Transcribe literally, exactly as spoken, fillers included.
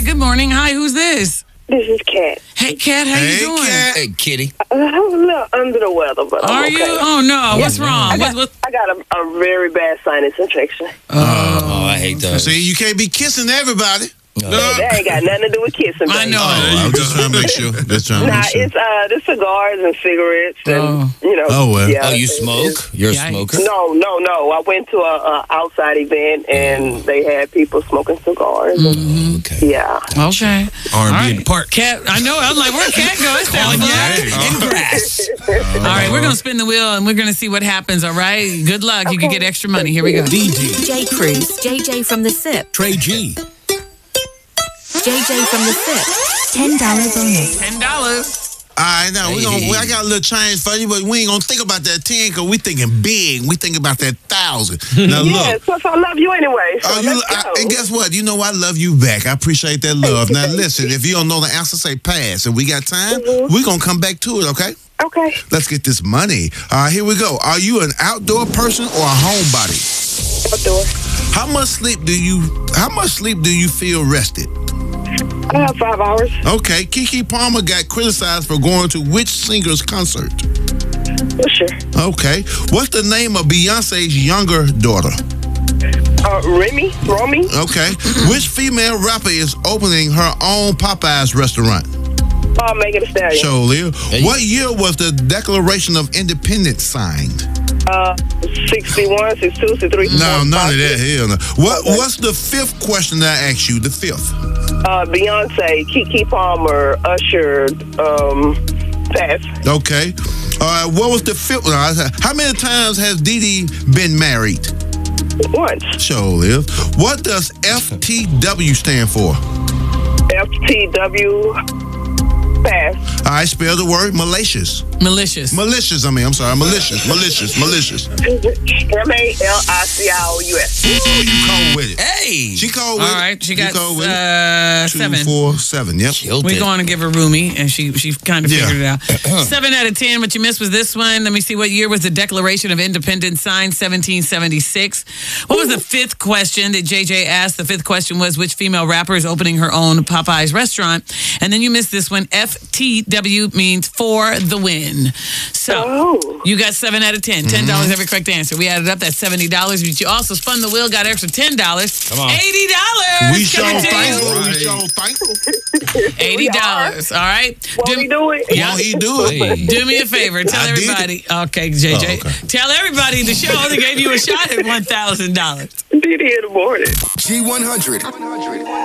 good morning. Hi, who's this? This is Kat. Hey, Kat, how Hey, you doing? Kat. Hey, kitty. Uh, I'm a little under the weather, but I'm Are okay. you? Oh, no. What's wrong? I What, got, what? I got a, a very bad sinus infection. Oh, I hate those. See, you can't be kissing everybody. Oh. That ain't got nothing to do with kissing. I baby. know. Oh, I'm just trying to make sure. Just trying to Nah, make sure. it's uh, the cigars and cigarettes, and Oh. you know. Oh, well. Yeah, Oh, you it's- smoke? it's- You're a Yikes. smoker? No, no, no. I went to a, a outside event, and they had people smoking cigars. and- Okay. Yeah. Okay. R and B All in the park. Kat, I know. I was like, where'd Kat go? It sounds like. In grass. All right, we're going to spin the wheel, and we're going to see what happens, all right? Good luck. You can get extra money. Here we go. D J Cruz, J J from the S I P, Trey G. J J from the S I P, ten dollars bonus. ten dollars. All right, now we Hey. gonna. I got a little change for you, but we ain't gonna think about that ten because we thinking big. We think about that thousand. Now Yeah, look. so I love you anyway. So Oh, you, let's I, go. and guess what? You know I love you back. I appreciate that love. Now listen, if you don't know the answer, say pass. If we got time, Mm-hmm. we're gonna come back to it. Okay? Okay. Let's get this money. All right, here we go. Are you an outdoor person or a homebody? Outdoor. How much sleep do you? How much sleep do you feel rested? I have five hours. Okay, Keke Palmer got criticized for going to which singer's concert? For sure. Okay, what's the name of Beyonce's younger daughter? Uh, Remy? Romy? Okay, which female rapper is opening her own Popeyes restaurant? Uh, Megan Thee Stallion. Show Leah. Hey. What year was the Declaration of Independence signed? Uh, sixty-one, sixty-two, sixty-three. No, none of that. sixty-four. Hell no. What? Okay. What's the fifth question that I asked you? The fifth. Uh, Beyonce, Keke Palmer, Usher, um, pass. Okay. All right. What was the fifth? no, I said- How many times has Dee Dee been married? Once. Show Liv. What does F T W stand for? F T W, pass. I spell the word malicious. Malicious. Malicious. I mean, I'm sorry. Malicious. Malicious. Malicious. M A L I C I O U S. Ooh, you cold with it. Hey. She cold All with it. right, she got cold with it. uh, Two, seven. four, seven. Yep. Killed We're it. going to give her Rumi, and she she kind of Yeah. figured it out. Seven out of ten. What you missed was this one. Let me see. What year was the Declaration of Independence signed? seventeen seventy-six. What was the fifth question that J J asked? The fifth question was which female rapper is opening her own Popeyes restaurant? And then you missed this one. F T W means for the win. So Oh. you got seven out of ten. ten dollars every correct answer. We added up. That's seventy dollars. But you also spun the wheel, got extra ten dollars. Come on. eighty dollars. We show Coming to you. thankful. We show thankful. eighty dollars. All right. Won't Do- we do it? Yeah. Won't he do it? Hey. Do me a favor. Tell I did everybody. Okay, J J. Oh, okay. Tell everybody the show they gave you a shot at one thousand dollars. Did it in the morning. G one hundred.